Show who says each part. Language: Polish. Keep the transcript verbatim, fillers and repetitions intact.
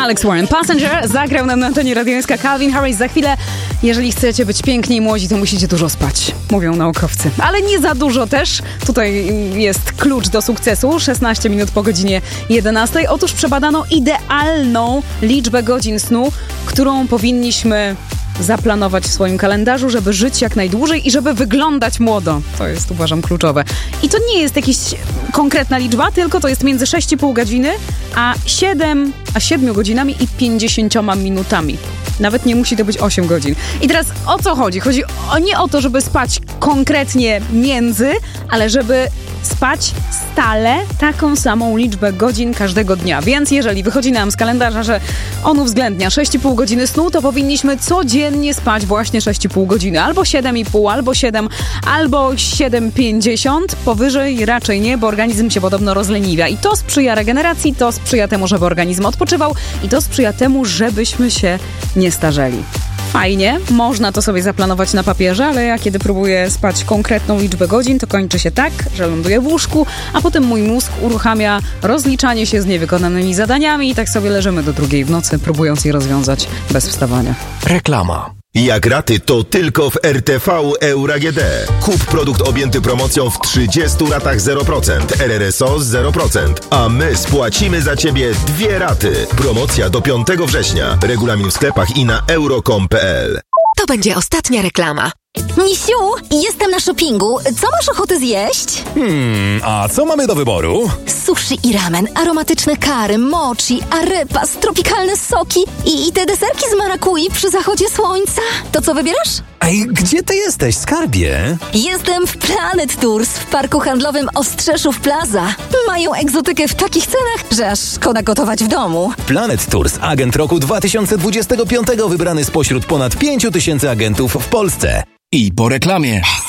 Speaker 1: Alex Warren, Passenger, zagrał nam na antenie radiońska Calvin Harris. Za chwilę, jeżeli chcecie być piękni i młodzi, to musicie dużo spać, mówią naukowcy. Ale nie za dużo też. Tutaj jest klucz do sukcesu. szesnaście minut po godzinie jedenastej. Otóż przebadano idealną liczbę godzin snu, którą powinniśmy zaplanować w swoim kalendarzu, żeby żyć jak najdłużej i żeby wyglądać młodo. To jest, uważam, kluczowe. I to nie jest jakaś konkretna liczba, tylko to jest między sześć i pół godziny, a siedem, a siedmiu godzinami i pięćdziesięcioma minutami. Nawet nie musi to być osiem godzin. I teraz o co chodzi? Chodzi o, nie o to, żeby spać konkretnie między, ale żeby spać stale taką samą liczbę godzin każdego dnia. Więc jeżeli wychodzi nam z kalendarza, że on uwzględnia sześć i pół godziny snu, to powinniśmy codziennie spać właśnie sześć i pół godziny. Albo siedem i pół, albo siedem, albo siedem pięćdziesiąt. Powyżej raczej nie, bo organizm się podobno rozleniwia. I to sprzyja regeneracji, to sprzyja temu, żeby organizm odpoczywał i to sprzyja temu, żebyśmy się nie starzeli. Fajnie, można to sobie zaplanować na papierze, ale ja kiedy próbuję spać konkretną liczbę godzin, to kończy się tak, że ląduję w łóżku, a potem mój mózg uruchamia rozliczanie się z niewykonanymi zadaniami i tak sobie leżymy do drugiej w nocy, próbując je rozwiązać bez wstawania.
Speaker 2: Reklama.
Speaker 3: Jak raty, to tylko w R T V Euro A G D. Kup produkt objęty promocją w trzydziestu ratach zero procent, R R S O zero procent, a my spłacimy za Ciebie dwie raty. Promocja do piątego września. Regulamin w sklepach i na euro kropka com kropka p l.
Speaker 4: To będzie ostatnia reklama. Misiu, jestem na shoppingu. Co masz ochotę zjeść?
Speaker 2: Hmm, a co mamy do wyboru?
Speaker 4: Sushi i ramen, aromatyczne kary, mochi, arepas, tropikalne soki i, i te deserki z marakui przy zachodzie słońca. To co wybierasz?
Speaker 2: Ej, gdzie ty jesteś, skarbie?
Speaker 4: Jestem w Planet Tours w parku handlowym Ostrzeszów Plaza. Mają egzotykę w takich cenach, że aż szkoda gotować w domu.
Speaker 2: Planet Tours, agent roku dwa tysiące dwudziestego piątego wybrany spośród ponad pięciu tysięcy agentów w Polsce. I po reklamie.